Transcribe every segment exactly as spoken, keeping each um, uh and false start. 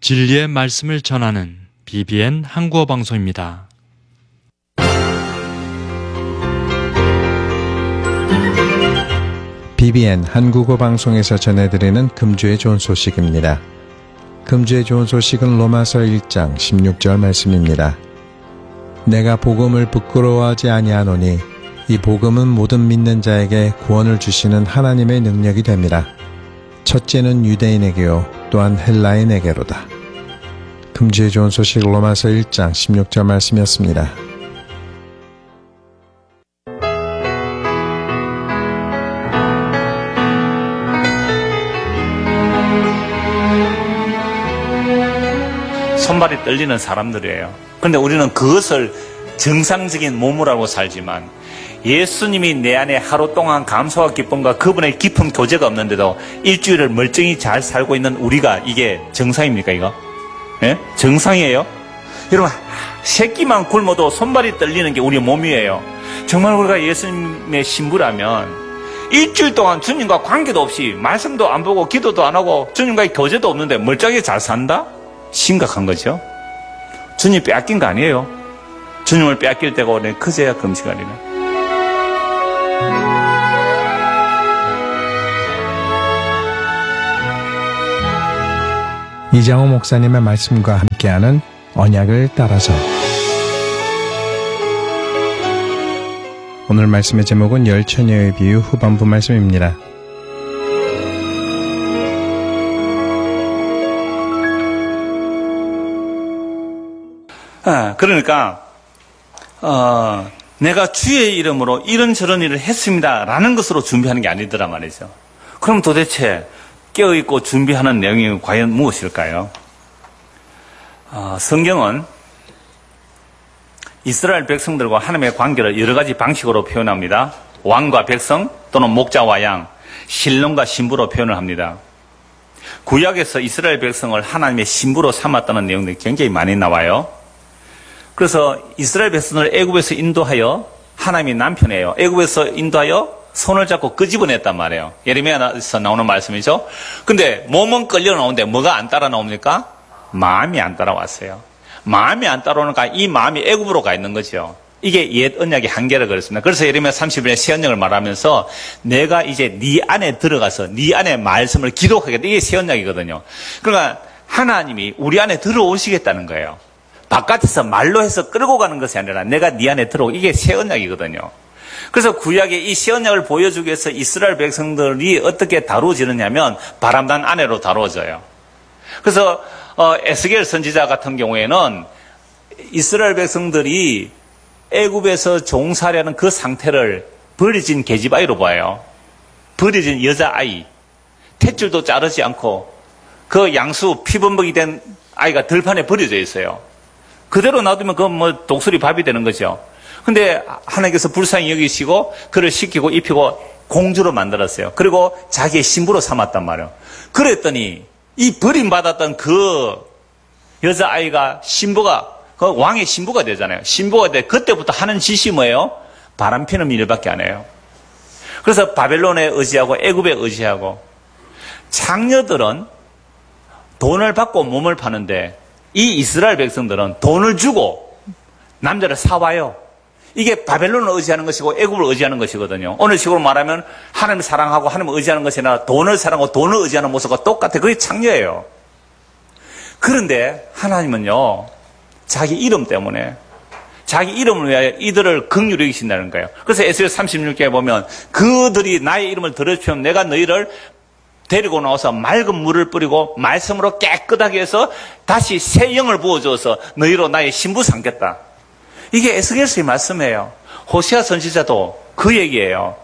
진리의 말씀을 전하는 비비엔 한국어 방송입니다. 비비엔 한국어 방송에서 전해드리는 금주의 좋은 소식입니다. 금주의 좋은 소식은 로마서 일 장 십육 절 말씀입니다. 내가 복음을 부끄러워하지 아니하노니 이 복음은 모든 믿는 자에게 구원을 주시는 하나님의 능력이 됩니다. 첫째는 유대인에게요 또한 헬라인에게로다. 금주의 좋은 소식 로마서 일 장 십육 절 말씀이었습니다. 손발이 떨리는 사람들이에요. 그런데 우리는 그것을 정상적인 몸을 하고 살지만 예수님이 내 안에 하루 동안 감사와 기쁨과 그분의 깊은 교제가 없는데도 일주일을 멀쩡히 잘 살고 있는 우리가 이게 정상입니까 이거? 예? 정상이에요? 여러분 새끼만 굶어도 손발이 떨리는 게 우리 몸이에요. 정말 우리가 예수님의 신부라면 일주일 동안 주님과 관계도 없이 말씀도 안 보고 기도도 안 하고 주님과의 교제도 없는데 멀쩡하게 잘 산다? 심각한 거죠. 주님 빼앗긴 거 아니에요. 주님을 빼앗길 때가 오네 그제야 금시간이네. 이장호 목사님의 말씀과 함께하는 언약을 따라서. 오늘 말씀의 제목은 열 처녀의 비유 후반부 말씀입니다. 아, 그러니까 어, 내가 주의 이름으로 이런저런 일을 했습니다 라는 것으로 준비하는 게 아니더란 말이죠. 그럼 도대체 깨어있고 준비하는 내용이 과연 무엇일까요? 어, 성경은 이스라엘 백성들과 하나님의 관계를 여러 가지 방식으로 표현합니다. 왕과 백성 또는 목자와 양, 신령과 신부로 표현을 합니다. 구약에서 이스라엘 백성을 하나님의 신부로 삼았다는 내용들이 굉장히 많이 나와요. 그래서 이스라엘 백성을 애굽에서 인도하여 하나님이 남편이에요. 애굽에서 인도하여 손을 잡고 끄집어냈단 말이에요. 예레미야에서 나오는 말씀이죠. 근데 몸은 끌려 나오는데 뭐가 안 따라 나옵니까? 마음이 안 따라왔어요. 마음이 안 따라오니까 이 마음이 애굽으로 가 있는 거죠. 이게 옛 언약의 한계라 그랬습니다. 그래서 예레미야 삼십 일에 새 언약을 말하면서 내가 이제 네 안에 들어가서 네 안에 말씀을 기록하겠다. 이게 새 언약이거든요. 그러니까 하나님이 우리 안에 들어오시겠다는 거예요. 바깥에서 말로 해서 끌고 가는 것이 아니라 내가 네 안에 들어오고 이게 새 언약이거든요. 그래서 구약의 이 새 언약을 보여주기 위해서 이스라엘 백성들이 어떻게 다루어지느냐면 바람단 안에로 다루어져요. 그래서 어, 에스겔 선지자 같은 경우에는 이스라엘 백성들이 애굽에서 종살이하는 그 상태를 버려진 계집아이로 봐요. 버려진 여자아이. 탯줄도 자르지 않고 그 양수 피범벅이 된 아이가 들판에 버려져 있어요. 그대로 놔두면 그건 뭐 독수리 밥이 되는 거죠. 근데 하나님께서 불쌍히 여기시고 그를 시키고 입히고 공주로 만들었어요. 그리고 자기의 신부로 삼았단 말이에요. 그랬더니 이 버림받았던 그 여자아이가 신부가 그 왕의 신부가 되잖아요. 신부가 돼. 그때부터 하는 짓이 뭐예요? 바람 피는 일밖에 안 해요. 그래서 바벨론에 의지하고 애굽에 의지하고 장녀들은 돈을 받고 몸을 파는데 이 이스라엘 백성들은 돈을 주고 남자를 사와요. 이게 바벨론을 의지하는 것이고 애굽을 의지하는 것이거든요. 오늘 식으로 말하면 하나님을 사랑하고 하나님을 의지하는 것이 아니라 돈을 사랑하고 돈을 의지하는 모습과 똑같아. 그게 창녀예요. 그런데 하나님은요, 자기 이름 때문에 자기 이름을 위하여 이들을 긍휼히 여기신다는 거예요. 그래서 에스겔 삼십육 장에 보면 그들이 나의 이름을 들으시면 내가 너희를 데리고 나와서 맑은 물을 뿌리고 말씀으로 깨끗하게 해서 다시 새 영을 부어줘서 너희로 나의 신부 삼겠다. 이게 에스겔서의 말씀이에요. 호세아 선지자도 그 얘기예요.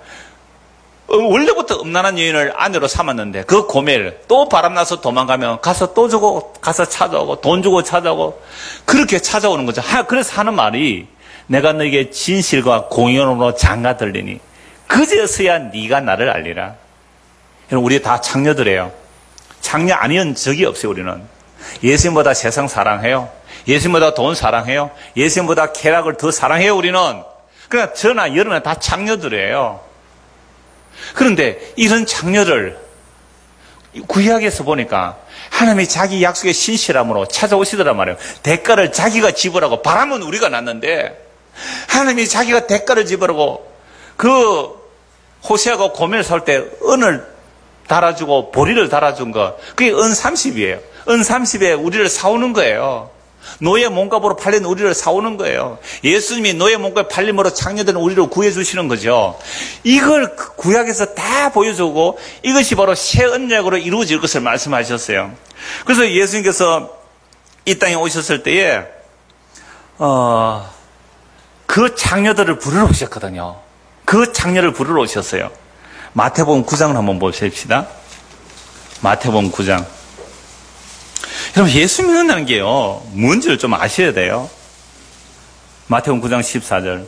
원래부터 음란한 여인을 아내로 삼았는데 그 고멜 또 바람나서 도망가면 가서 또 주고 가서 찾아오고 돈 주고 찾아오고 그렇게 찾아오는 거죠. 그래서 하는 말이 내가 너에게 진실과 공연으로 장가 들리니 그제서야 네가 나를 알리라. 우리 다 창녀들이에요. 창녀 아니은 적이 없어요. 우리는 예수님보다 세상 사랑해요. 예수님보다 돈 사랑해요. 예수님보다 쾌락을 더 사랑해요. 우리는. 그러니까 저나 여러분은 다 창녀들이에요. 그런데 이런 창녀를 구약에서 보니까 하나님이 자기 약속의 신실함으로 찾아오시더란 말이에요. 대가를 자기가 지불하고, 바람은 우리가 났는데 하나님이 자기가 대가를 지불하고, 그 호세아가 고멜 살 때 은을 달아주고 보리를 달아준 거, 그게 은 삼십이에요. 은 삼십에 우리를 사오는 거예요. 노예 몸값으로 팔린 우리를 사오는 거예요. 예수님이 노예 몸값에 팔림으로 창녀된 우리를 구해주시는 거죠. 이걸 구약에서 다 보여주고 이것이 바로 새 언약으로 이루어질 것을 말씀하셨어요. 그래서 예수님께서 이 땅에 오셨을 때에 어, 그 창녀들을 부르러 오셨거든요. 그 창녀를 부르러 오셨어요. 마태복음 구 장을 한번 보십시다. 마태복음 구 장. 여러분, 예수 믿는다는 게요, 뭔지를 좀 아셔야 돼요. 마태복음 구 장 십사 절.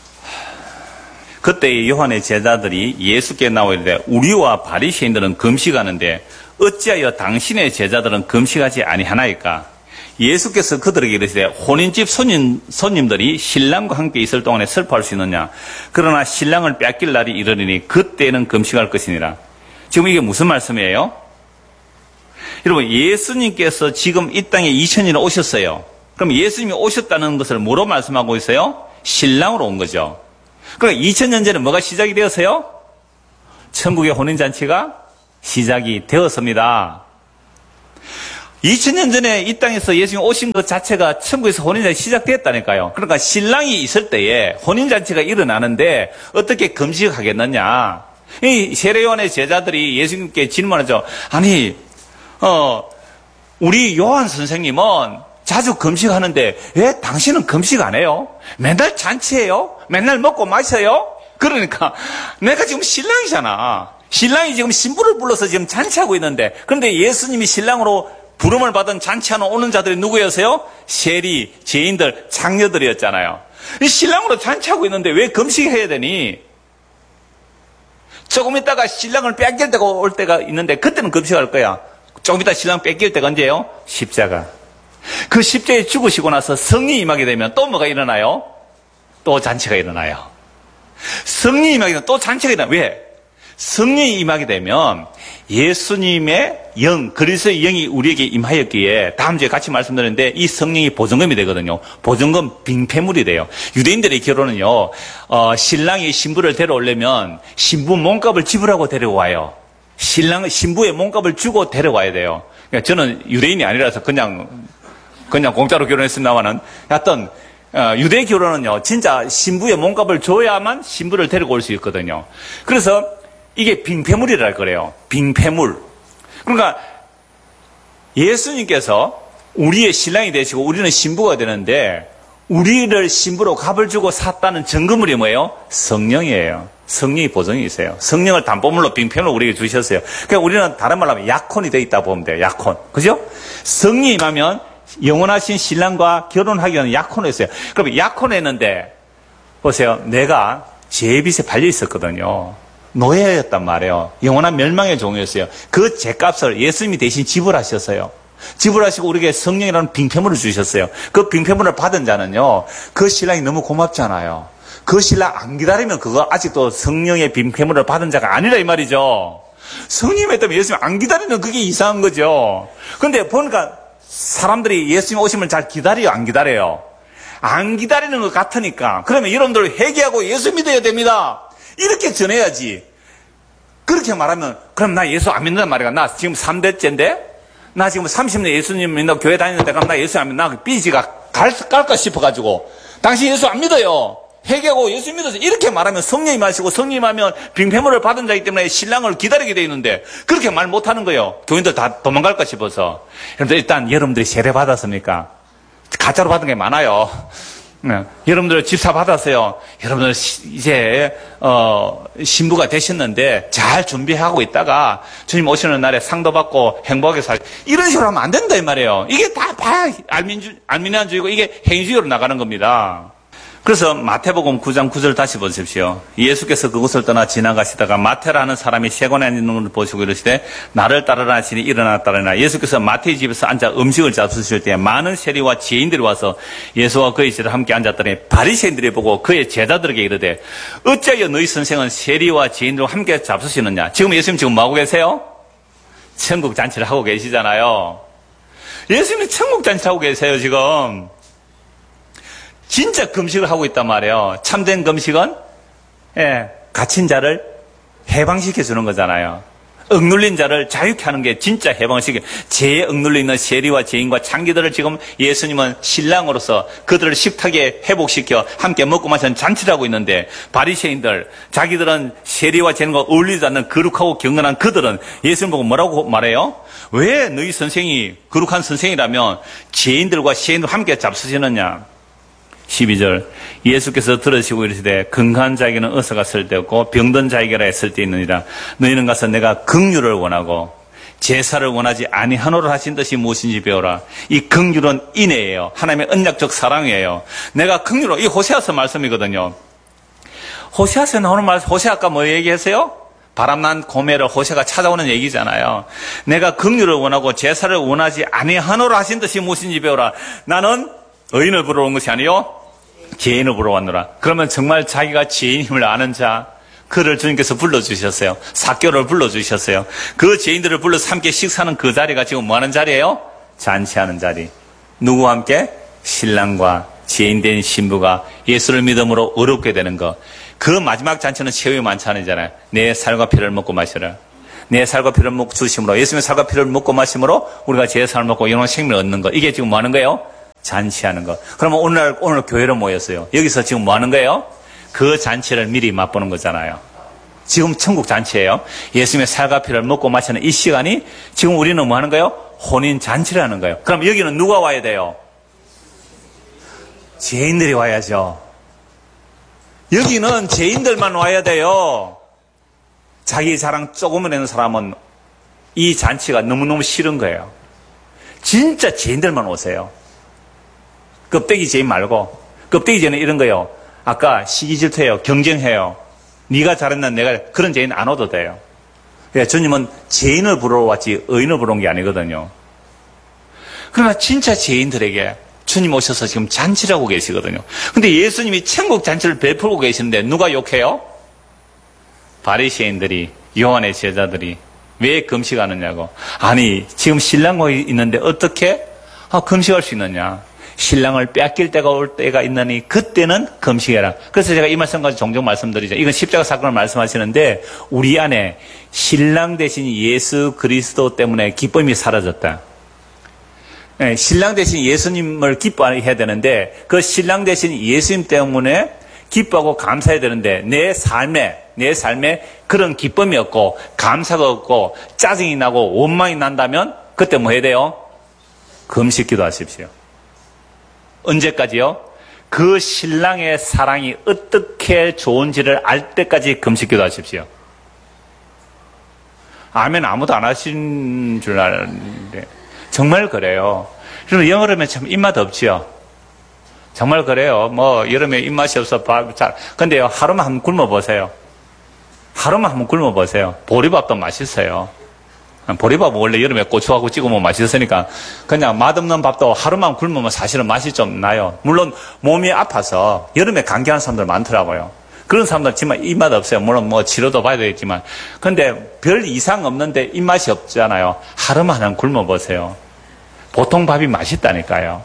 그때 요한의 제자들이 예수께 나와 이르되 우리와 바리새인들은 금식하는데 어찌하여 당신의 제자들은 금식하지 아니하나이까? 예수께서 그들에게 이르시되 혼인집 손님, 손님들이 신랑과 함께 있을 동안에 슬퍼할 수 있느냐? 그러나 신랑을 뺏길 날이 이르리니 그때는 금식할 것이니라. 지금 이게 무슨 말씀이에요? 여러분, 예수님께서 지금 이 땅에 이천 년에 오셨어요. 그럼 예수님이 오셨다는 것을 뭐로 말씀하고 있어요? 신랑으로 온 거죠. 그러니까 이천 년 전에 뭐가 시작이 되었어요? 천국의 혼인잔치가 시작이 되었습니다. 이천 년 전에 이 땅에서 예수님이 오신 것 자체가 천국에서 혼인잔치 시작되었다니까요. 그러니까 신랑이 있을 때에 혼인잔치가 일어나는데 어떻게 금식하겠느냐? 이 세례요한의 제자들이 예수님께 질문하죠. 아니, 어, 우리 요한 선생님은 자주 금식하는데 왜 당신은 금식 안 해요? 맨날 잔치해요? 맨날 먹고 마셔요? 그러니까 내가 지금 신랑이잖아. 신랑이 지금 신부를 불러서 지금 잔치하고 있는데, 그런데 예수님이 신랑으로 부름을 받은 잔치하는 오는 자들이 누구였어요? 세리, 죄인들, 장녀들이었잖아요. 이 신랑으로 잔치하고 있는데 왜 금식해야 되니? 조금 있다가 신랑을 뺏길 때가 올 때가 있는데 그때는 금식할 거야. 조금 이따 신랑 뺏길 때가 언제예요? 십자가. 그 십자가에 죽으시고 나서 성령이 임하게 되면 또 뭐가 일어나요? 또 잔치가 일어나요. 성령이 임하게 되면 또 잔치가 일어나요. 왜? 성령이 임하게 되면 예수님의 영, 그리스도의 영이 우리에게 임하였기에 다음 주에 같이 말씀드렸는데 이 성령이 보증금이 되거든요. 보증금 빙패물이 돼요. 유대인들의 결혼은요, 어, 신랑이 신부를 데려오려면 신부 몸값을 지불하고 데려와요. 신랑, 신부의 몸값을 주고 데려와야 돼요. 그러니까 저는 유대인이 아니라서 그냥, 그냥 공짜로 결혼했습니다만은, 하여튼, 어, 유대 결혼은요, 진짜 신부의 몸값을 줘야만 신부를 데리고 올 수 있거든요. 그래서 이게 빙패물이라 그래요. 빙패물. 그러니까 예수님께서 우리의 신랑이 되시고 우리는 신부가 되는데 우리를 신부로 값을 주고 샀다는 증거물이 뭐예요? 성령이에요. 성령이 보증이 있어요. 성령을 담보물로 빙패물로 우리에게 주셨어요. 그러니까 우리는 다른 말로 하면 약혼이 되어 있다 보면 돼요. 약혼. 그죠? 성령이 임하면 영원하신 신랑과 결혼하기 위한 약혼을 했어요. 그럼 약혼했는데 보세요. 내가 죄빚에 발려 있었거든요. 노예였단 말이에요. 영원한 멸망의 종이었어요. 그 죄값을 예수님이 대신 지불하셨어요. 지불하시고 우리에게 성령이라는 빙패물을 주셨어요. 그 빙패물을 받은 자는요, 그 신랑이 너무 고맙잖아요. 그 신랑 안 기다리면 그거 아직도 성령의 빙패물을 받은 자가 아니라 이 말이죠. 성령이 때문에 예수님 안 기다리는 그게 이상한 거죠. 그런데 보니까 사람들이 예수님 오시면 잘 기다려요, 안 기다려요? 안 기다리는 것 같으니까. 그러면 여러분들 회개하고 예수 믿어야 됩니다. 이렇게 전해야지. 그렇게 말하면 그럼 나 예수 안 믿는단 말이야. 나 지금 삼 대째인데 나 지금 삼십 년 예수님 믿는다고 교회 다니는데 그럼 나 예수 안 믿나? 나 삐지가 갈, 갈까 싶어가지고 당신 예수 안 믿어요. 회개하고 예수 믿어서 이렇게 말하면 성령이 마시고 성령이 하면 빙패물을 받은 자이기 때문에 신랑을 기다리게 돼 있는데 그렇게 말 못하는 거예요. 교인들 다 도망갈까 싶어서. 여러분들 일단 여러분들이 세례 받았습니까? 가짜로 받은 게 많아요. 네. 여러분들 집사 받았어요. 여러분들 이제 어, 신부가 되셨는데 잘 준비하고 있다가 주님 오시는 날에 상도 받고 행복하게 살 이런 식으로 하면 안 된다 이 말이에요. 이게 다, 다 알민주, 알미니안주의고 이게 행위주의로 나가는 겁니다. 그래서 마태복음 구 장 구 절 다시 보십시오. 예수께서 그곳을 떠나 지나가시다가 마태라는 사람이 세관에 앉는 것을 보시고 이르시되 나를 따르라 하시니 일어나 따르라. 예수께서 마태의 집에서 앉아 음식을 잡수실 때 많은 세리와 죄인들이 와서 예수와 그의 제자들 함께 앉았더니 바리새인들이 보고 그의 제자들에게 이르되 어찌하여 너희 선생은 세리와 죄인들과 함께 잡수시느냐. 지금 예수님 지금 뭐하고 계세요? 천국 잔치를 하고 계시잖아요. 예수님이 천국 잔치를 하고 계세요, 지금. 진짜 금식을 하고 있단 말이에요. 참된 금식은, 예, 갇힌 자를 해방시켜 주는 거잖아요. 억눌린 자를 자유케 하는 게 진짜 해방시켜. 죄에 억눌려 있는 세리와 죄인과 창기들을 지금 예수님은 신랑으로서 그들을 식탁에 회복시켜 함께 먹고 마시는 잔치를 하고 있는데, 바리새인들, 자기들은 세리와 죄인과 어울리지 않는 거룩하고 경건한 그들은 예수님 보고 뭐라고 말해요? 왜 너희 선생이 거룩한 선생이라면 죄인들과 세인들 함께 잡수시느냐? 십이 절, 예수께서 들으시고 이르시되 건강한 자에게는 의사가 쓸데없고 병든 자에게라 했을 때 있느니라. 너희는 가서 내가 긍휼을 원하고 제사를 원하지 아니하노라 하신 뜻이 무엇인지 배워라. 이 긍휼은 인애예요. 하나님의 언약적 사랑이에요. 내가 긍휼을, 이 호세아서 말씀이거든요. 호세아서에 나오는 말씀, 호세 아까 뭐 얘기했어요? 바람난 고멜을 호세가 찾아오는 얘기잖아요. 내가 긍휼을 원하고 제사를 원하지 아니하노라 하신 뜻이 무엇인지 배워라. 나는 의인을 부르러 온 것이 아니요 죄인을 부르러 왔노라. 그러면 정말 자기가 죄인임을 아는 자, 그를 주님께서 불러주셨어요. 삭개를 불러주셨어요. 그 죄인들을 불러서 함께 식사하는 그 자리가 지금 뭐하는 자리예요? 잔치하는 자리. 누구와 함께? 신랑과 죄인된 신부가 예수를 믿음으로 어렵게 되는 것. 그 마지막 잔치는 최후의 만찬이잖아요. 내 살과 피를 먹고 마시라. 내 살과 피를 먹고 주심으로, 예수님의 살과 피를 먹고 마심으로 우리가 제사를 먹고 영원한 생명을 얻는 것. 이게 지금 뭐 하는 거예요? 잔치하는 것. 그러면 오늘, 오늘 교회로 모였어요. 여기서 지금 뭐 하는 거예요? 그 잔치를 미리 맛보는 거잖아요. 지금 천국 잔치예요. 예수님의 살과 피를 먹고 마시는 이 시간이 지금 우리는 뭐 하는 거예요? 혼인 잔치를 하는 거예요. 그럼 여기는 누가 와야 돼요? 죄인들이 와야죠. 여기는 죄인들만 와야 돼요. 자기 자랑 조금만 내는 사람은 이 잔치가 너무너무 싫은 거예요. 진짜 죄인들만 오세요. 껍데기 죄인 말고. 껍데기 죄는 이런 거예요. 아까 시기 질투해요. 경쟁해요. 네가 잘했나 내가, 그런 죄인 안 와도 돼요. 그러니까 주님은 죄인을 부르러 왔지 의인을 부르러 온 게 아니거든요. 그러나 진짜 죄인들에게 주님 오셔서 지금 잔치를 하고 계시거든요. 근데 예수님이 천국 잔치를 베풀고 계시는데 누가 욕해요? 바리새인들이, 요한의 제자들이 왜 금식하느냐고. 아니, 지금 신랑과 있는데 어떻게 아, 금식할 수 있느냐. 신랑을 뺏길 때가 올 때가 있느니 그때는 금식해라. 그래서 제가 이 말씀까지 종종 말씀드리죠. 이건 십자가 사건을 말씀하시는데 우리 안에 신랑 대신 예수 그리스도 때문에 기쁨이 사라졌다. 네, 신랑 대신 예수님을 기뻐해야 되는데 그 신랑 대신 예수님 때문에 기뻐하고 감사해야 되는데 내 삶에 내 삶에 그런 기쁨이 없고 감사가 없고 짜증이 나고 원망이 난다면 그때 뭐 해야 돼요? 금식 기도하십시오. 언제까지요? 그 신랑의 사랑이 어떻게 좋은지를 알 때까지 금식 기도하십시오. 아멘 아무도 안 하신 줄 알았는데 정말 그래요. 그리고 여름에 참 입맛 없지요. 정말 그래요. 뭐 여름에 입맛이 없어 밥 잘. 근데요 하루만 한번 굶어 보세요. 하루만 한번 굶어 보세요. 보리밥도 맛있어요. 보리밥은 원래 여름에 고추하고 찍어 먹으면 맛있으니까 그냥 맛없는 밥도 하루만 굶으면 사실은 맛이 좀 나요. 물론 몸이 아파서 여름에 감기하는 사람들 많더라고요. 그런 사람들 정말 입맛 없어요. 물론 뭐 치료도 받아야 되겠지만 근데 별 이상 없는데 입맛이 없잖아요. 하루만 한번 굶어 보세요. 보통 밥이 맛있다니까요.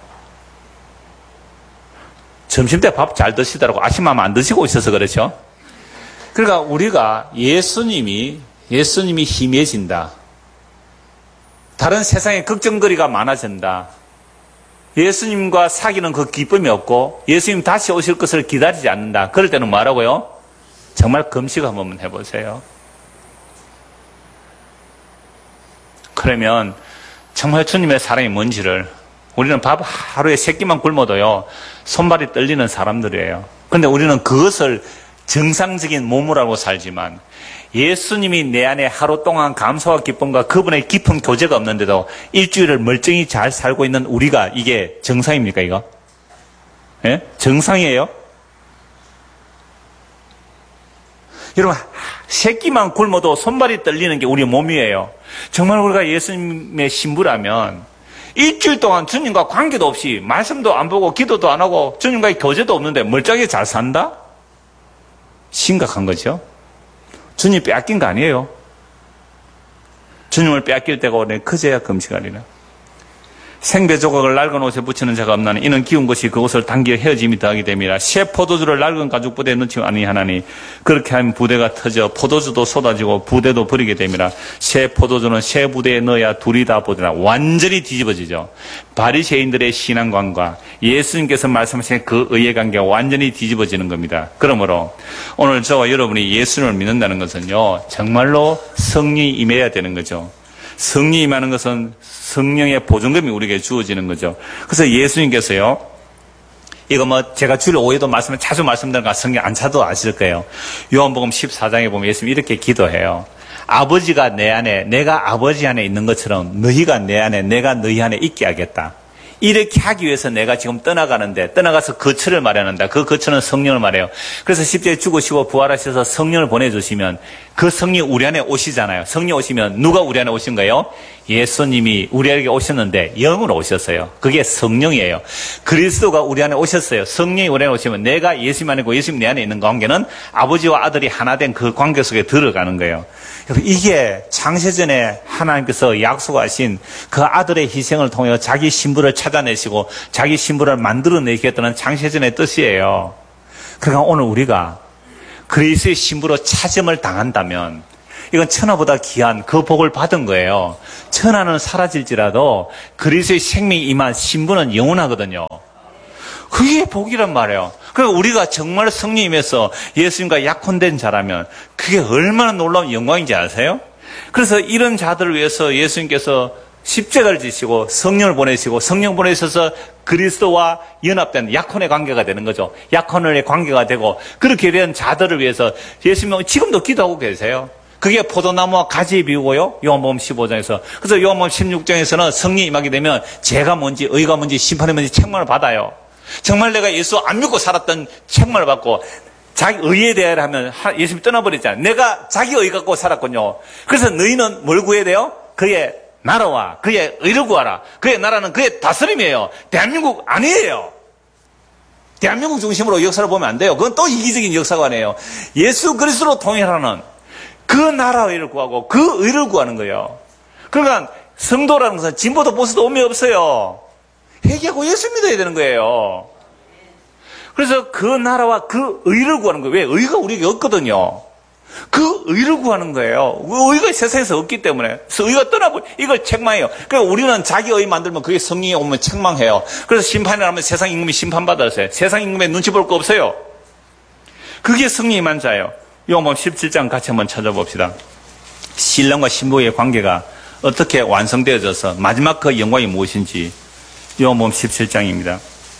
점심때 밥 잘 드시더라고. 아침만 안 드시고 있어서 그렇죠. 그러니까 우리가 예수님이 예수님이 희미해진다. 다른 세상에 걱정거리가 많아진다. 예수님과 사귀는 그 기쁨이 없고 예수님 다시 오실 것을 기다리지 않는다. 그럴 때는 뭐라고요? 정말 금식 한번 해보세요. 그러면 정말 주님의 사랑이 뭔지를 우리는 밥 하루에 세 끼만 굶어도요 손발이 떨리는 사람들이에요. 그런데 우리는 그것을 정상적인 몸을 알고 살지만 예수님이 내 안에 하루 동안 감사와 기쁨과 그분의 깊은 교제가 없는데도 일주일을 멀쩡히 잘 살고 있는 우리가 이게 정상입니까 이거? 예? 정상이에요? 여러분 세 끼만 굶어도 손발이 떨리는 게 우리 몸이에요. 정말 우리가 예수님의 신부라면 일주일 동안 주님과 관계도 없이 말씀도 안 보고 기도도 안 하고 주님과의 교제도 없는데 멀쩡하게 잘 산다? 심각한 거죠. 주님 빼앗긴 거 아니에요. 주님을 빼앗길 때가 오래 그제야 금식하리라. 생배 조각을 낡은 옷에 붙이는 자가 없나니 이는 기운 것이 그것을 당겨 헤어짐이 더하게 됨이라. 새 포도주를 낡은 가죽 부대에 넣지 아니하나니 그렇게 하면 부대가 터져 포도주도 쏟아지고 부대도 버리게 됨이라. 새 포도주는 새 부대에 넣어야 둘이 다 보되나. 완전히 뒤집어지죠. 바리새인들의 신앙관과 예수님께서 말씀하신 그 의의 관계가 완전히 뒤집어지는 겁니다. 그러므로 오늘 저와 여러분이 예수님을 믿는다는 것은요, 정말로 성령이 임해야 되는 거죠. 성령이 임하는 것은 성령의 보증금이 우리에게 주어지는 거죠. 그래서 예수님께서요, 이거 뭐 제가 주일 오후에도 말씀을 자주 말씀드리니까 성경 안 차도 아실 거예요. 요한복음 십사 장에 보면 예수님이 이렇게 기도해요. 아버지가 내 안에, 내가 아버지 안에 있는 것처럼 너희가 내 안에, 내가 너희 안에 있게 하겠다. 이렇게 하기 위해서 내가 지금 떠나가는데, 떠나가서 거처를 마련한다. 그 거처는 성령을 말해요. 그래서 십자가에 죽으시고 부활하셔서 성령을 보내주시면 그 성령이 우리 안에 오시잖아요. 성령 오시면 누가 우리 안에 오신 거예요? 예수님이 우리에게 오셨는데 영으로 오셨어요. 그게 성령이에요. 그리스도가 우리 안에 오셨어요. 성령이 우리 안에 오시면 내가 예수님 안에 있고 예수님 내 안에 있는 관계는 아버지와 아들이 하나 된 그 관계 속에 들어가는 거예요. 이게 창세전에 하나님께서 약속하신 그 아들의 희생을 통해 자기 신부를 찾아내시고 자기 신부를 만들어내겠다는 창세전의 뜻이에요. 그러니까 오늘 우리가 그리스도의 신부로 찾음을 당한다면 이건 천하보다 귀한 그 복을 받은 거예요. 천하는 사라질지라도 그리스도의 생명이 임한 신부는 영원하거든요. 그게 복이란 말이에요. 그러니까 우리가 정말 성령님에서 예수님과 약혼된 자라면 그게 얼마나 놀라운 영광인지 아세요? 그래서 이런 자들을 위해서 예수님께서 십자가를 지시고 성령을 보내시고 성령 보내셔서 그리스도와 연합된 약혼의 관계가 되는 거죠. 약혼의 관계가 되고 그렇게 된 자들을 위해서 예수님은 지금도 기도하고 계세요. 그게 포도나무와 가지에 비유고요. 요한복음 십오 장에서. 그래서 요한복음 십육 장에서는 성령이 임하게 되면 죄가 뭔지 의가 뭔지 심판이 뭔지 책망을 받아요. 정말 내가 예수 안 믿고 살았던 책망을 받고 자기 의에 대하여 하면 예수님이 떠나버렸잖아요. 내가 자기 의 갖고 살았군요. 그래서 너희는 뭘 구해야 돼요? 그의 나라와 그의 의를 구하라. 그의 나라는 그의 다스림이에요. 대한민국 아니에요. 대한민국 중심으로 역사를 보면 안 돼요. 그건 또 이기적인 역사가 아니에요. 예수 그리스도로 통일하는 그 나라의 의를 구하고 그 의를 구하는 거예요. 그러니까 성도라는 것은 진보도 보수도 의미 없어요. 회개하고 예수 믿어야 되는 거예요. 그래서 그 나라와 그 의를 구하는 거예요. 왜? 의가 우리에게 없거든요. 그 의를 구하는 거예요. 그 의가 세상에서 없기 때문에. 그래서 의가 떠나버려. 이걸 책망해요. 그러니까 우리는 자기 의 만들면 그게 성령이 오면 책망해요. 그래서 심판을 하면 세상 임금이 심판받았어요. 세상 임금의 눈치 볼 거 없어요. 그게 성령이 임한 자예요. 요한복음 십칠 장 같이 한번 찾아봅시다. 신랑과 신부의 관계가 어떻게 완성되어져서 마지막 그 영광이 무엇인지 요한복음 십칠 장입니다.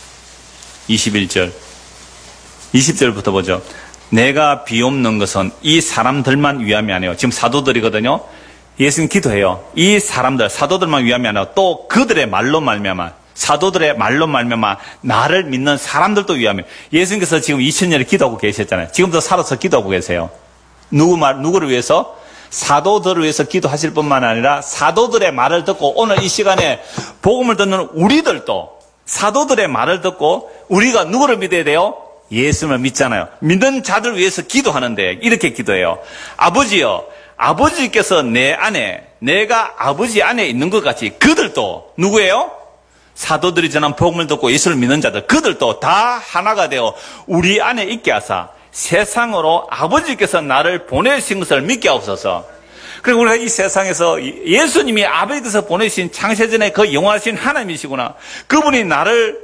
이십일 절 이십 절부터 보죠. 내가 비옵는 것은 이 사람들만 위함이 아니에요. 지금 사도들이거든요. 예수님 기도해요. 이 사람들 사도들만 위함이 아니라 또 그들의 말로 말미암아 사도들의 말로 말미암아 나를 믿는 사람들도 위함이에요. 예수님께서 지금 이천 년을 기도하고 계셨잖아요. 지금도 살아서 기도하고 계세요. 누구 말 누구를 위해서? 사도들을 위해서 기도하실 뿐만 아니라 사도들의 말을 듣고 오늘 이 시간에 복음을 듣는 우리들도 사도들의 말을 듣고 우리가 누구를 믿어야 돼요? 예수님을 믿잖아요. 믿는 자들 위해서 기도하는데 이렇게 기도해요. 아버지여, 아버지께서 내 안에 내가 아버지 안에 있는 것 같이 그들도 누구예요? 사도들이 전한 복음을 듣고 예수를 믿는 자들 그들도 다 하나가 되어 우리 안에 있게 하사 세상으로 아버지께서 나를 보내신 것을 믿게 하옵소서. 그리고 우리가 이 세상에서 예수님이 아버지께서 보내신 창세전에 그 영원하신 하나님이시구나. 그분이 나를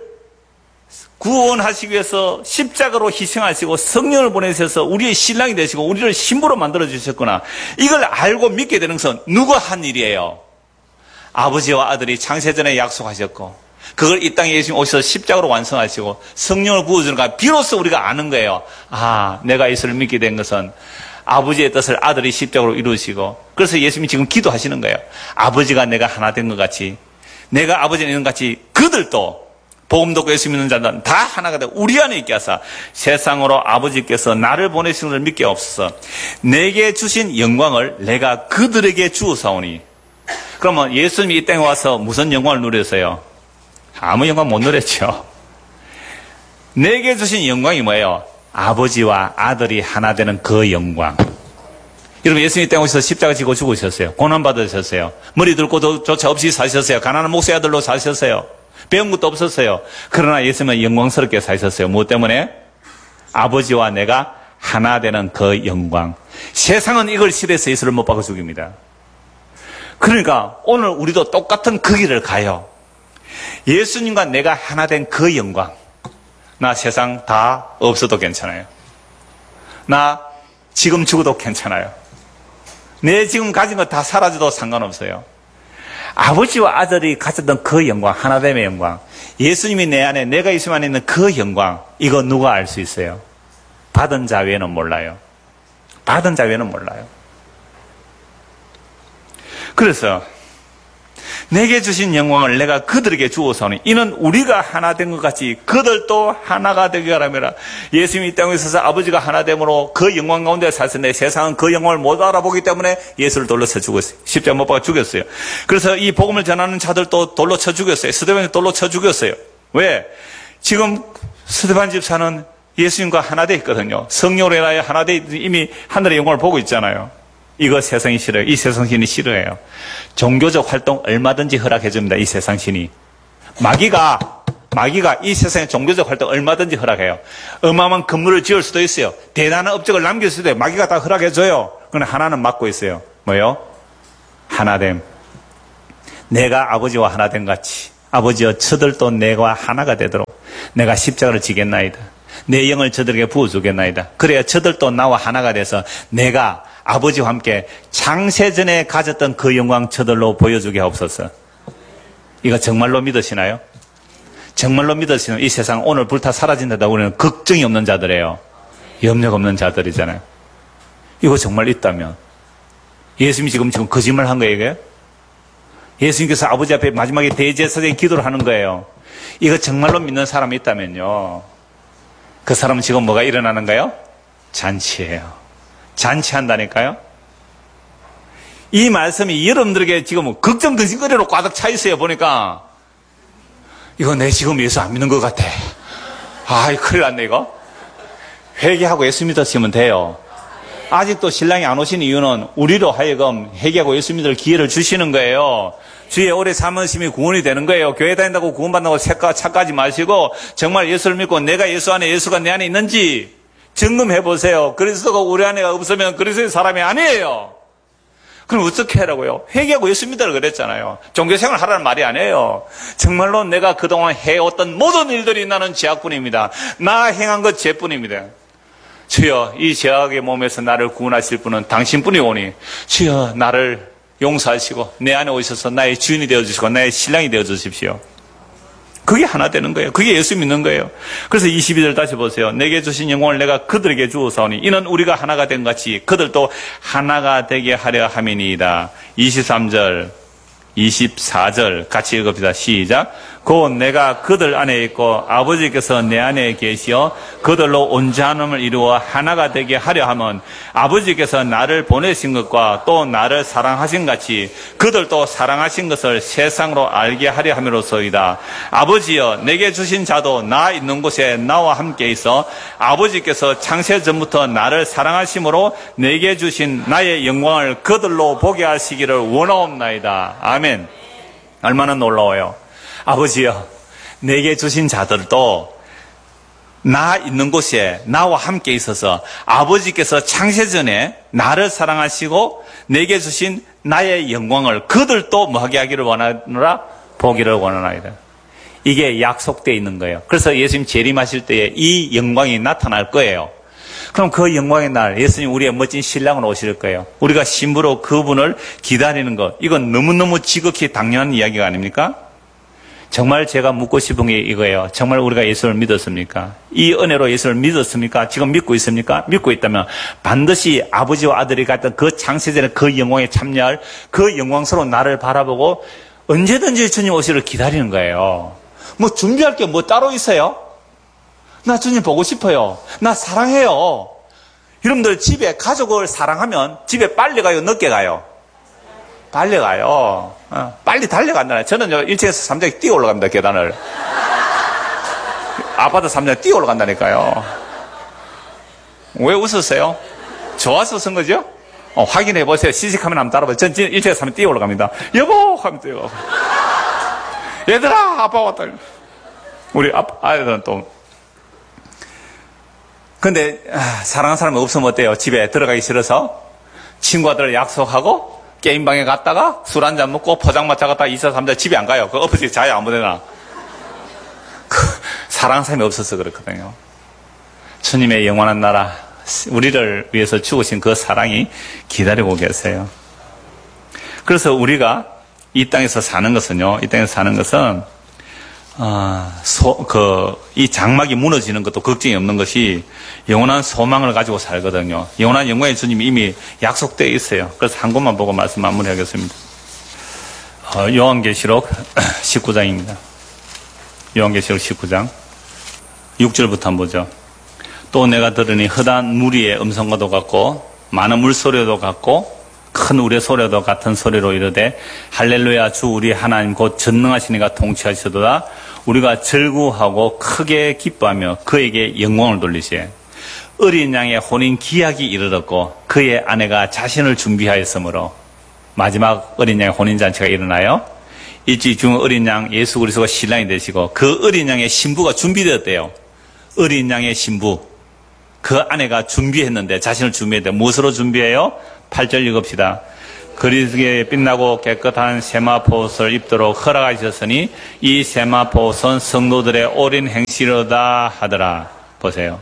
구원하시기 위해서 십자가로 희생하시고 성령을 보내셔서 우리의 신랑이 되시고 우리를 신부로 만들어주셨구나. 이걸 알고 믿게 되는 것은 누가 한 일이에요? 아버지와 아들이 창세전에 약속하셨고 그걸 이 땅에 예수님 오셔서 십자가로 완성하시고 성령을 부어주는 거 비로소 우리가 아는 거예요. 아, 내가 예수를 믿게 된 것은 아버지의 뜻을 아들이 십자가로 이루시고 그래서 예수님이 지금 기도하시는 거예요. 아버지가 내가 하나 된 것 같이 내가 아버지에 있는 것 같이 그들도 복음 듣고 예수 믿는 자들은 다 하나가 되고 우리 안에 있게 하사 세상으로 아버지께서 나를 보내신 것을 믿게 없어서 내게 주신 영광을 내가 그들에게 주었사오니. 그러면 예수님이 이 땅에 와서 무슨 영광을 누렸어요? 아무 영광 못 누렸죠. 내게 주신 영광이 뭐예요? 아버지와 아들이 하나 되는 그 영광. 여러분, 예수님이 땅에 오셔서 십자가 지고 죽으셨어요. 고난받으셨어요. 머리 들고 조차 없이 사셨어요. 가난한 목수의 아들로 사셨어요. 배운 것도 없었어요. 그러나 예수님은 영광스럽게 사셨어요. 무엇 때문에? 아버지와 내가 하나 되는 그 영광. 세상은 이걸 싫어해서 예수를 못 박아 죽입니다. 그러니까 오늘 우리도 똑같은 그 길을 가요. 예수님과 내가 하나 된 그 영광. 나 세상 다 없어도 괜찮아요. 나 지금 죽어도 괜찮아요. 내 지금 가진 거 다 사라져도 상관없어요. 아버지와 아들이 가졌던 그 영광, 하나됨의 영광, 예수님이 내 안에, 내가 예수님 안에 있는 그 영광, 이거 누가 알 수 있어요? 받은 자 외에는 몰라요. 받은 자 외에는 몰라요. 그래서 내게 주신 영광을 내가 그들에게 주어서니 이는 우리가 하나 된 것 같이 그들도 하나가 되게 하라매라. 예수님이 이 땅에 있어서 아버지가 하나 됨으로 그 영광 가운데 사셨는데 세상은 그 영광을 못 알아보기 때문에 예수를 돌로 쳐 죽었어요. 십자가 못 박아 죽였어요. 그래서 이 복음을 전하는 자들도 돌로 쳐 죽였어요. 스데반이 돌로 쳐 죽였어요. 왜? 지금 스데반 집사는 예수님과 하나 돼 있거든요. 성령으로 인하여 하나 돼 이미 하늘의 영광을 보고 있잖아요. 이거 세상이 싫어요. 이 세상 신이 싫어해요. 종교적 활동 얼마든지 허락해 줍니다. 이 세상 신이. 마귀가 마귀가 이 세상의 종교적 활동 얼마든지 허락해요. 어마어마한 건물을 지을 수도 있어요. 대단한 업적을 남길 수도 있어요. 마귀가 다 허락해 줘요. 그러나 하나는 막고 있어요. 뭐요? 하나됨. 내가 아버지와 하나됨 같이 아버지여 저들도 내가 하나가 되도록 내가 십자가를 지겠나이다. 내 영을 저들에게 부어주겠나이다. 그래야 저들도 나와 하나가 돼서 내가 아버지와 함께 창세전에 가졌던 그 영광 저들로 보여주게 하옵소서. 이거 정말로 믿으시나요? 정말로 믿으시는 이 세상 오늘 불타 사라진다고 우리는 걱정이 없는 자들이에요. 염려가 없는 자들이잖아요. 이거 정말 있다면 예수님이 지금 지금 거짓말 한 거예요, 이게? 예수님께서 아버지 앞에 마지막에 대제사장의 기도를 하는 거예요. 이거 정말로 믿는 사람이 있다면요. 그 사람은 지금 뭐가 일어나는가요? 잔치예요. 잔치한다니까요. 이 말씀이 여러분들에게 지금 걱정 드신거리로 꽉 차 있어요. 보니까 이거 내 지금 예수 안 믿는 것 같아. 아이 큰일 났네 이거. 회개하고 예수 믿으시면 돼요. 아직도 신랑이 안 오신 이유는 우리로 하여금 회개하고 예수 믿을 기회를 주시는 거예요. 주의 오래 삼으심이 구원이 되는 거예요. 교회 다닌다고 구원받는다고 착각하지 마시고 정말 예수를 믿고 내가 예수 안에 예수가 내 안에 있는지 점검해 보세요. 그리스도가 우리 안에 없으면 그리스도의 사람이 아니에요. 그럼 어떻게 하라고요? 회개하고 예수 믿으라고 그랬잖아요. 종교생활 하라는 말이 아니에요. 정말로 내가 그동안 해왔던 모든 일들이 나는 죄악뿐입니다. 나 행한 것 죄뿐입니다. 주여 이 죄악의 몸에서 나를 구원하실 분은 당신뿐이 오니 주여 나를 용서하시고 내 안에 오셔서 나의 주인이 되어주시고 나의 신랑이 되어주십시오. 그게 하나 되는 거예요. 그게 예수 믿는 거예요. 그래서 이십이 절 다시 보세요. 내게 주신 영광을 내가 그들에게 주어사오니 이는 우리가 하나가 된 같이 그들도 하나가 되게 하려 함이니이다. 이십삼 절 이십사 절 같이 읽읍시다. 시작. 곧 내가 그들 안에 있고 아버지께서 내 안에 계시어 그들로 온전함을 이루어 하나가 되게 하려 함은 아버지께서 나를 보내신 것과 또 나를 사랑하신 같이 그들도 사랑하신 것을 세상으로 알게 하려 함이로소이다. 아버지여 내게 주신 자도 나 있는 곳에 나와 함께 있어 아버지께서 창세 전부터 나를 사랑하심으로 내게 주신 나의 영광을 그들로 보게 하시기를 원하옵나이다. 아멘. 얼마나 놀라워요. 아버지여 내게 주신 자들도 나 있는 곳에 나와 함께 있어서 아버지께서 창세전에 나를 사랑하시고 내게 주신 나의 영광을 그들도 뭐하게 하기를 원하노라? 보기를 원하나이다. 이게 약속되어 있는 거예요. 그래서 예수님 재림하실 때에 이 영광이 나타날 거예요. 그럼 그 영광의 날 예수님 우리의 멋진 신랑으로 오실 거예요. 우리가 신부로 그분을 기다리는 것, 이건 너무너무 지극히 당연한 이야기가 아닙니까? 정말 제가 묻고 싶은 게 이거예요. 정말 우리가 예수를 믿었습니까? 이 은혜로 예수를 믿었습니까? 지금 믿고 있습니까? 믿고 있다면 반드시 아버지와 아들이 갔던 그 창세전의 그 영광에 참여할 그 영광스러운 나를 바라보고 언제든지 주님 오시를 기다리는 거예요. 뭐 준비할 게 뭐 따로 있어요? 나 주님 보고 싶어요. 나 사랑해요. 여러분들 집에 가족을 사랑하면 집에 빨리 가요? 늦게 가요? 빨리 가요. 어, 빨리 달려간다네. 저는요, 일 층에서 삼 층에 뛰어 올라갑니다, 계단을. 아파트 삼 층에 뛰어 올라간다니까요. 왜 웃으세요? 좋아서 쓴 거죠? 어, 확인해 보세요. 씨씨카메라 한번 따라봐요. 전 일찍 하면 뛰어 올라갑니다. 여보! 하면 뛰어. 얘들아! 아빠 왔다. 우리 아빠, 아이들은 또. 근데, 아, 사랑하는 사람이 없으면 어때요? 집에 들어가기 싫어서? 친구들 약속하고, 게임방에 갔다가, 술 한잔 먹고, 포장마차 갔다가, 이사 삼자 집에 안 가요. 그 엎어지 자요, 아무 데나. 그, 사랑하는 사람이 없어서 그렇거든요. 주님의 영원한 나라, 우리를 위해서 죽으신 그 사랑이 기다리고 계세요. 그래서 우리가 이 땅에서 사는 것은요, 이 땅에서 사는 것은, 어, 소, 그, 이 장막이 무너지는 것도 걱정이 없는 것이 영원한 소망을 가지고 살거든요. 영원한 영광의 주님이 이미 약속되어 있어요. 그래서 한 곳만 보고 말씀 마무리하겠습니다. 어, 요한계시록 십구 장입니다. 요한계시록 십구 장. 육 절부터 한번 보죠. 또 내가 들으니 흑한 무리의 음성과도 같고 많은 물소리도 같고 큰 우리의 소리도 같은 소리로 이르되 할렐루야 주 우리 하나님 곧 전능하시니가 통치하시도다. 우리가 즐거워하고 크게 기뻐하며 그에게 영광을 돌리시에 어린 양의 혼인 기약이 이르렀고 그의 아내가 자신을 준비하였으므로 마지막 어린 양의 혼인잔치가 일어나요. 일찍 죽은 어린 양 예수 그리스도가 신랑이 되시고 그 어린 양의 신부가 준비되었대요. 어린 양의 신부 그 아내가 준비했는데 자신을 준비했는데 무엇으로 준비해요? 팔 절 읽읍시다. 그리스도에 빛나고 깨끗한 세마포옷을 입도록 허락하셨으니 이 세마포옷은 성도들의 옳은 행실이로다 하더라. 보세요.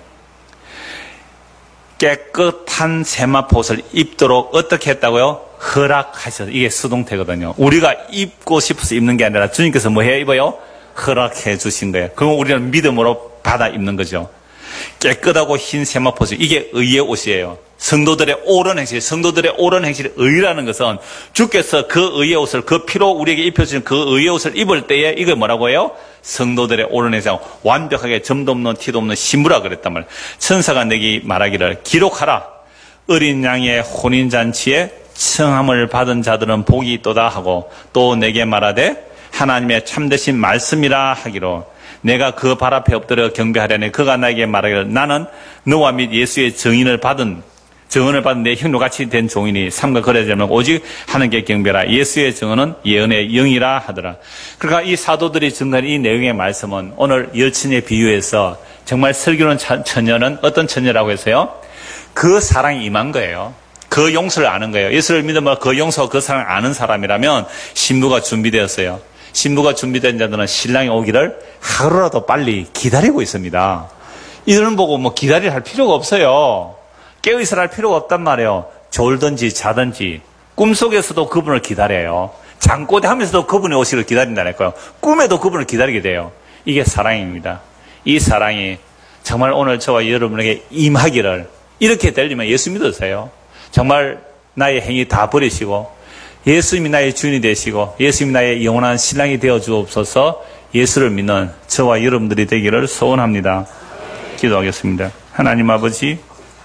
깨끗한 세마포옷을 입도록 어떻게 했다고요? 허락하셨어요. 이게 수동태거든요. 우리가 입고 싶어서 입는 게 아니라 주님께서 뭐 해 입어요? 허락해 주신 거예요. 그럼 우리는 믿음으로 받아 입는 거죠. 깨끗하고 흰 세마포옷, 이게 의의 옷이에요. 성도들의 옳은 행실, 성도들의 옳은 행실이 의라는 것은 주께서 그 의의 옷을, 그 피로 우리에게 입혀주신 그 의의 옷을 입을 때에 이걸 뭐라고 해요? 성도들의 옳은 행실, 완벽하게 점도 없는 티도 없는 신부라 그랬단 말이에요. 천사가 내게 말하기를 기록하라. 어린 양의 혼인잔치에 청함을 받은 자들은 복이 있도다 하고 또 내게 말하되 하나님의 참되신 말씀이라 하기로 내가 그 발 앞에 엎드려 경배하려니 그가 나에게 말하기를 나는 너와 및 예수의 증인을 받은 증언을 받은 내 흉노같이 된 종이니 삼가 거래자면 오직 하나님께 경배라. 예수의 증언은 예언의 영이라 하더라. 그러니까 이 사도들이 증거한 이 내용의 말씀은 오늘 열친의 비유에서 정말 슬기로운 처녀는 어떤 처녀라고 해서요? 그 사랑이 임한 거예요. 그 용서를 아는 거예요. 예수를 믿으면 그 용서와 그 사랑을 아는 사람이라면 신부가 준비되었어요. 신부가 준비된 자들은 신랑이 오기를 하루라도 빨리 기다리고 있습니다. 이들은 보고 뭐 기다릴 할 필요가 없어요. 깨어있으라 할 필요가 없단 말이에요. 졸든지 자든지 꿈속에서도 그분을 기다려요. 잠꼬대 하면서도 그분의 오시기를 기다린다니까요. 꿈에도 그분을 기다리게 돼요. 이게 사랑입니다. 이 사랑이 정말 오늘 저와 여러분에게 임하기를 이렇게 되려면 예수 믿으세요. 정말 나의 행위 다 버리시고 예수님이 나의 주인이 되시고 예수님이 나의 영원한 신랑이 되어 주옵소서. 예수를 믿는 저와 여러분들이 되기를 소원합니다. 기도하겠습니다. 하나님 아버지,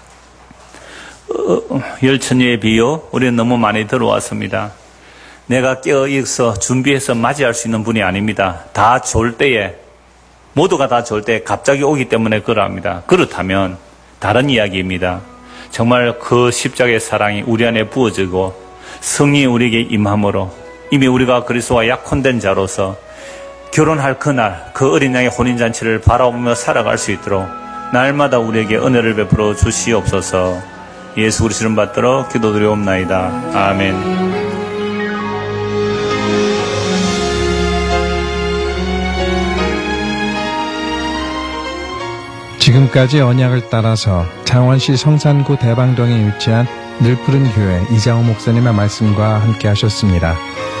어, 열처녀의 비유 우리는 너무 많이 들어왔습니다. 내가 깨어있어 준비해서 맞이할 수 있는 분이 아닙니다. 다 좋을 때에, 모두가 다 좋을 때에 갑자기 오기 때문에 그러합니다. 그렇다면 다른 이야기입니다. 정말 그 십자가의 사랑이 우리 안에 부어지고 성령이 우리에게 임함으로 이미 우리가 그리스도와 약혼된 자로서 결혼할 그날 그 어린 양의 혼인잔치를 바라보며 살아갈 수 있도록 날마다 우리에게 은혜를 베풀어 주시옵소서. 예수 그리스도 이름 받들어 기도드리옵나이다. 아멘. 지금까지 언약을 따라서 창원시 성산구 대방동에 위치한 늘푸른 교회 이장호 목사님의 말씀과 함께 하셨습니다.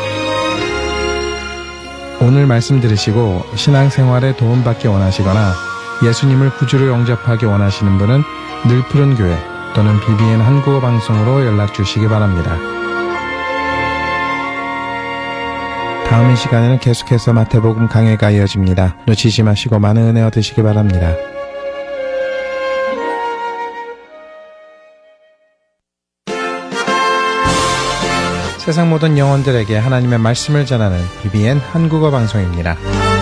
오늘 말씀 들으시고 신앙생활에 도움받기 원하시거나 예수님을 구주로 영접하기 원하시는 분은 늘푸른 교회 또는 비비엔 한국어 방송으로 연락 주시기 바랍니다. 다음 이 시간에는 계속해서 마태복음 강해가 이어집니다. 놓치지 마시고 많은 은혜 얻으시기 바랍니다. 세상 모든 영혼들에게 하나님의 말씀을 전하는 비비엔 한국어 방송입니다.